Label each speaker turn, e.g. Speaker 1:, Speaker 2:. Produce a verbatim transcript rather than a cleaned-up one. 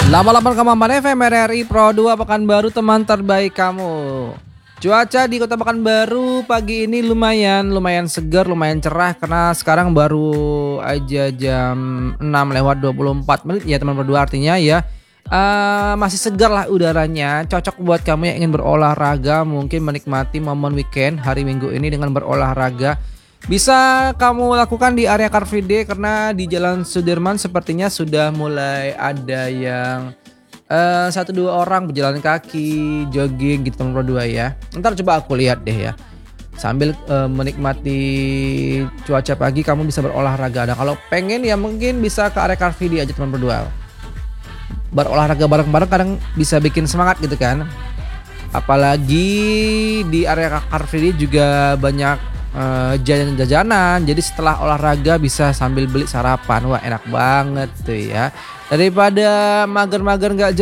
Speaker 1: delapan puluh delapan koma empat F M R R I Pro dua Pekanbaru, teman terbaik kamu. Cuaca di Kota Pekanbaru pagi ini lumayan lumayan segar, lumayan cerah karena sekarang baru aja jam enam lewat dua puluh empat menit ya teman berdua, artinya ya uh, masih segar lah udaranya. Cocok buat kamu yang ingin berolahraga, mungkin menikmati momen weekend hari Minggu ini dengan berolahraga. Bisa kamu lakukan di area Car Free Day karena di Jalan Sudirman sepertinya sudah mulai ada yang uh, satu dua orang berjalan kaki, jogging gitu teman berdua ya. Ntar coba aku lihat deh ya. Sambil uh, menikmati cuaca pagi kamu bisa berolahraga. Nah kalau pengen ya mungkin bisa ke area Car Free Day aja teman berdua. Berolahraga bareng-bareng kadang bisa bikin semangat gitu kan. Apalagi di area Car Free Day juga banyak Uh, jajanan-jajanan, jadi setelah olahraga bisa sambil beli sarapan. Wah enak banget tuh ya, daripada mager-mager nggak